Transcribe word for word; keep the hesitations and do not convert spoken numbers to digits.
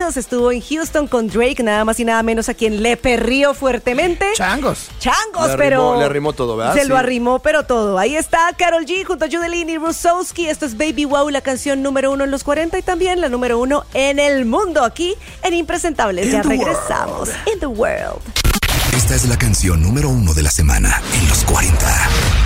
Unidos, estuvo en Houston con Drake, nada más y nada menos, a quien le perrió fuertemente. Changos. Changos, Le pero... arrimó, le arrimó todo, ¿verdad? Se Sí. lo arrimó, pero todo. Ahí está Karol G junto a Judelin y Rusowski. Esto es Baby Wow, la canción número uno en los cuarenta y también la número uno en el mundo, aquí en Impresentables. In ya the regresamos. world. In the world. Esta es la canción número uno de la semana en los cuarenta.